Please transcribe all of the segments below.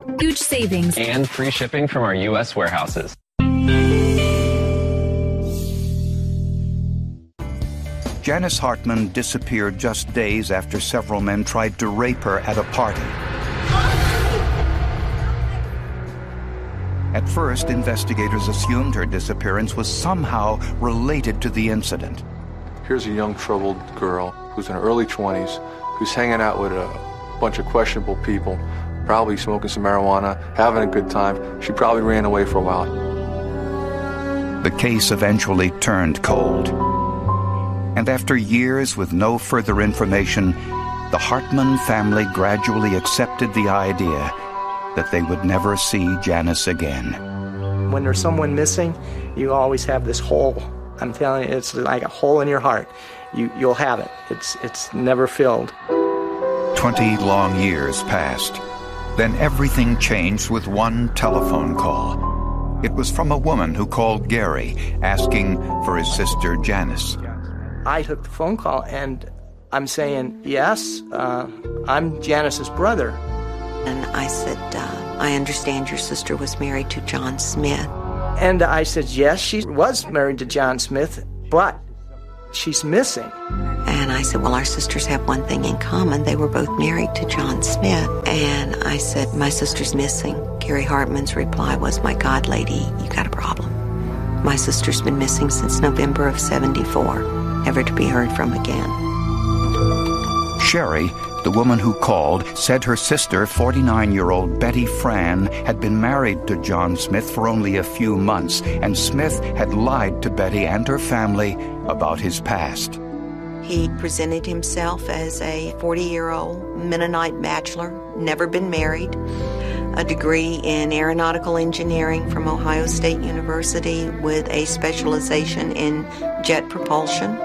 Huge savings. And free shipping from our U.S. warehouses. Janice Hartman disappeared just days after several men tried to rape her at a party. At first, investigators assumed her disappearance was somehow related to the incident. Here's a young, troubled girl who's in her early 20s, who's hanging out with a bunch of questionable people, probably smoking some marijuana, having a good time. She probably ran away for a while. The case eventually turned cold. And after years with no further information, the Hartman family gradually accepted the idea that they would never see Janice again. When there's someone missing, you always have this hole. I'm telling you, it's like a hole in your heart. You'll have it. It's never filled. 20 long years passed. Then everything changed with one telephone call. It was from a woman who called Gary, asking for his sister Janice. I took the phone call, and I'm saying, yes, I'm Janice's brother. And I said, I understand your sister was married to John Smith. And I said, yes, she was married to John Smith, but she's missing. And I said, well, our sisters have one thing in common. They were both married to John Smith. And I said, my sister's missing. Gary Hartman's reply was, my God, lady, you got a problem. My sister's been missing since November of '74, never to be heard from again. Sherry, the woman who called, said her sister, 49-year-old Betty Fran, had been married to John Smith for only a few months, and Smith had lied to Betty and her family about his past. He presented himself as a 40-year-old Mennonite bachelor, never been married, a degree in aeronautical engineering from Ohio State University with a specialization in jet propulsion.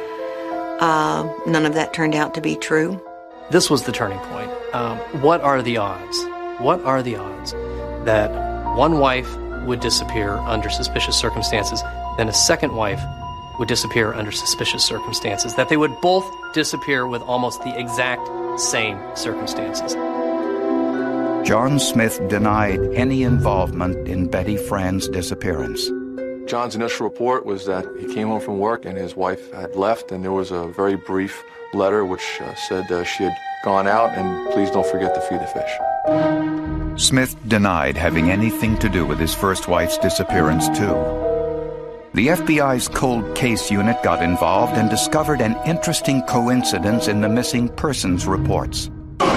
None of that turned out to be true. This was the turning point. What are the odds? What are the odds that one wife would disappear under suspicious circumstances, then a second wife would disappear under suspicious circumstances, that they would both disappear with almost the exact same circumstances? John Smith denied any involvement in Betty Fran's disappearance. John's initial report was that he came home from work and his wife had left, and there was a very brief letter which said she had gone out and please don't forget to feed the fish. Smith denied having anything to do with his first wife's disappearance, too. The FBI's cold case unit got involved and discovered an interesting coincidence in the missing persons reports.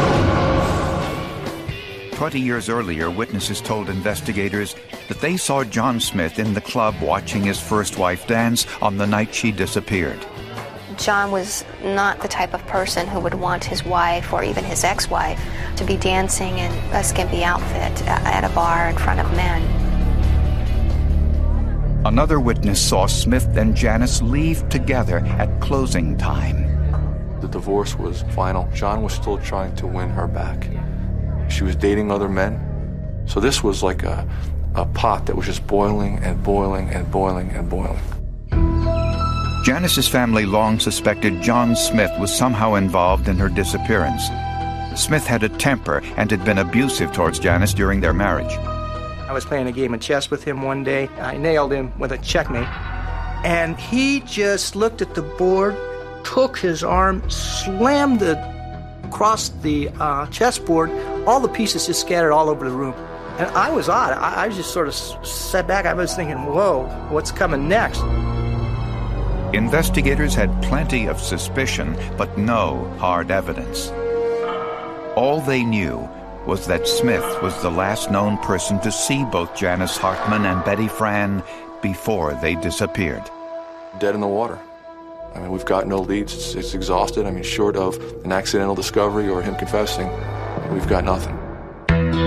20 years earlier, witnesses told investigators that they saw John Smith in the club watching his first wife dance on the night she disappeared. John was not the type of person who would want his wife or even his ex-wife to be dancing in a skimpy outfit at a bar in front of men. Another witness saw Smith and Janice leave together at closing time. The divorce was final. John was still trying to win her back. She was dating other men. So this was like a pot that was just boiling and boiling and boiling and boiling. Janice's family long suspected John Smith was somehow involved in her disappearance. Smith had a temper and had been abusive towards Janice during their marriage. I was playing a game of chess with him one day. I nailed him with a checkmate. And he just looked at the board, took his arm, slammed it across the chessboard. All the pieces just scattered all over the room. And I was odd. I just sort of sat back. I was thinking, whoa, what's coming next? Investigators had plenty of suspicion, but no hard evidence. All they knew was that Smith was the last known person to see both Janice Hartman and Betty Fran before they disappeared. Dead in the water. I mean, we've got no leads. It's exhausted. I mean, short of an accidental discovery or him confessing, we've got nothing.